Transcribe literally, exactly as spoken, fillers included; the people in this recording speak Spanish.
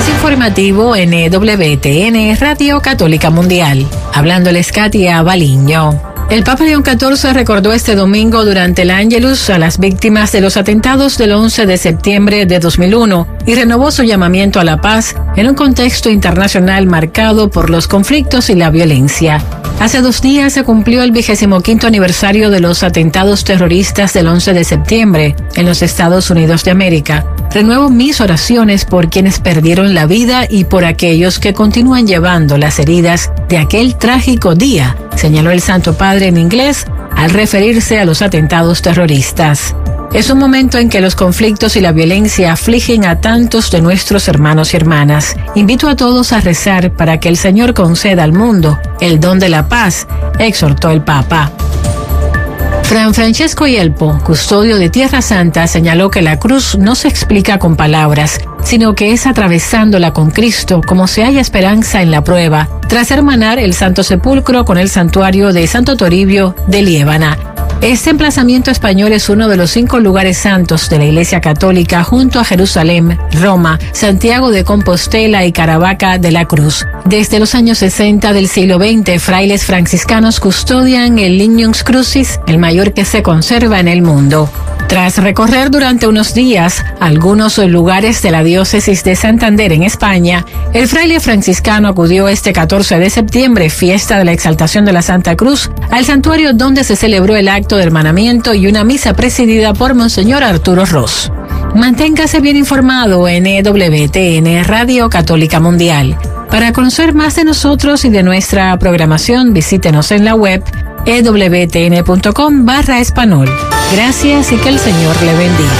Más informativo en E W T N Radio Católica Mundial. Hablándoles Katia Baliño. El Papa León catorce recordó este domingo durante el Ángelus a las víctimas de los atentados del once de septiembre de dos mil uno y renovó su llamamiento a la paz en un contexto internacional marcado por los conflictos y la violencia. Hace dos días se cumplió el vigésimo quinto aniversario de los atentados terroristas del once de septiembre en los Estados Unidos de América. Renuevo mis oraciones por quienes perdieron la vida y por aquellos que continúan llevando las heridas de aquel trágico día, señaló el Santo Padre en inglés al referirse a los atentados terroristas. Es un momento en que los conflictos y la violencia afligen a tantos de nuestros hermanos y hermanas. Invito a todos a rezar para que el Señor conceda al mundo el don de la paz, exhortó el Papa. Fran Francesco Yelpo, custodio de Tierra Santa, señaló que la cruz no se explica con palabras, sino que es atravesándola con Cristo como se halla esperanza en la prueba, tras hermanar el Santo Sepulcro con el santuario de Santo Toribio de Liébana. Este emplazamiento español es uno de los cinco lugares santos de la Iglesia Católica junto a Jerusalén, Roma, Santiago de Compostela y Caravaca de la Cruz. Desde los años sesenta del siglo veinte, frailes franciscanos custodian el Lignus Crucis, el mayor que se conserva en el mundo. Tras recorrer durante unos días algunos lugares de la diócesis de Santander en España, el fraile franciscano acudió este catorce de septiembre, fiesta de la Exaltación de la Santa Cruz, al santuario donde se celebró el acto de hermanamiento y una misa presidida por Monseñor Arturo Ros. Manténgase bien informado en E W T N Radio Católica Mundial. Para conocer más de nosotros y de nuestra programación, visítenos en la web e w t n punto com barra español. Gracias y que el Señor le bendiga.